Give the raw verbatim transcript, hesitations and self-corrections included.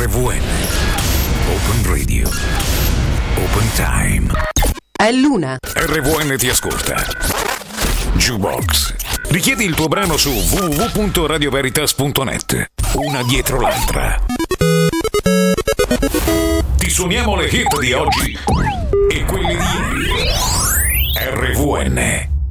R V N. Open Radio. Open Time. È l'una. R V N ti ascolta. Jukebox. Richiedi il tuo brano su w w w punto radio veritas punto net. Una dietro l'altra. Ti suoniamo le hit di oggi e quelle di ieri. R V N.